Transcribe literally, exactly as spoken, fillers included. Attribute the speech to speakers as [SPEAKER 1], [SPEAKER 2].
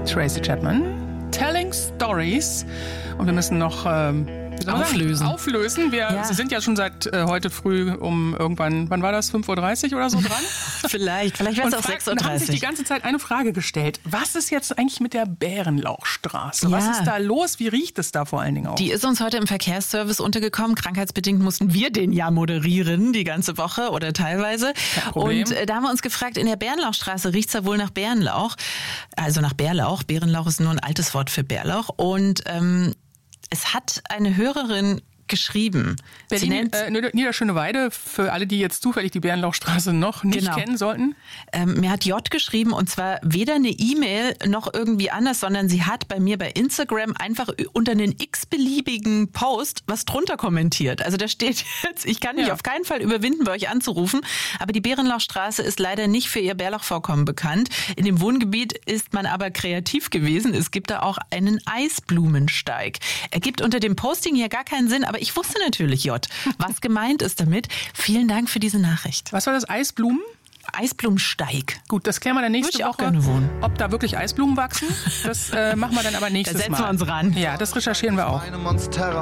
[SPEAKER 1] Tracy Chapman. Telling Stories. Und wir müssen noch ähm,
[SPEAKER 2] auflösen.
[SPEAKER 1] auflösen. Wir
[SPEAKER 2] ja.
[SPEAKER 1] sind ja schon seit äh, heute früh um irgendwann, wann war das, fünf Uhr dreißig oder so dran?
[SPEAKER 2] vielleicht, vielleicht wäre es auch
[SPEAKER 1] frag,
[SPEAKER 2] sechs Uhr
[SPEAKER 1] dreißig. Und haben sich die
[SPEAKER 2] dreißig.
[SPEAKER 1] ganze Zeit eine Frage gestellt. Was ist jetzt eigentlich mit der Bärenlauchstraße?
[SPEAKER 2] Ja.
[SPEAKER 1] Was ist da los? Wie riecht es da vor allen Dingen auch?
[SPEAKER 2] Die ist uns heute im Verkehrsservice untergekommen. Krankheitsbedingt mussten wir den ja moderieren, die ganze Woche oder teilweise.
[SPEAKER 1] Kein Problem.
[SPEAKER 2] Und äh, da haben wir uns gefragt, in der Bärenlauchstraße riecht es ja wohl nach Bärenlauch. Also nach Bärlauch. Bärenlauch ist nur ein altes Wort für Bärlauch. Und ähm, es hat eine Hörerin geschrieben.
[SPEAKER 1] Berlin, nennt, äh, Niederschöneweide, für alle, die jetzt zufällig die Bärenlauchstraße noch nicht
[SPEAKER 2] genau.
[SPEAKER 1] kennen sollten.
[SPEAKER 2] Ähm, mir hat J geschrieben und zwar weder eine E-Mail noch irgendwie anders, sondern sie hat bei mir bei Instagram einfach unter einen x-beliebigen Post was drunter kommentiert. Also da steht jetzt, ich kann mich
[SPEAKER 1] ja.
[SPEAKER 2] auf keinen Fall überwinden, bei euch anzurufen, aber die Bärenlauchstraße ist leider nicht für ihr Bärlauchvorkommen bekannt. In dem Wohngebiet ist man aber kreativ gewesen. Es gibt da auch einen Eisblumensteig. Ergibt unter dem Posting hier gar keinen Sinn, aber ich wusste natürlich, J, was gemeint ist damit. Vielen Dank für diese Nachricht.
[SPEAKER 1] Was war das? Eisblumen?
[SPEAKER 2] Eisblumensteig.
[SPEAKER 1] Gut, das klären wir dann nächste
[SPEAKER 2] Würde ich auch
[SPEAKER 1] Woche,
[SPEAKER 2] gerne wohnen.
[SPEAKER 1] ob da wirklich Eisblumen wachsen. Das äh, machen wir dann aber nächstes
[SPEAKER 2] Da setzen
[SPEAKER 1] Mal.
[SPEAKER 2] wir uns ran.
[SPEAKER 1] Ja, das recherchieren wir auch.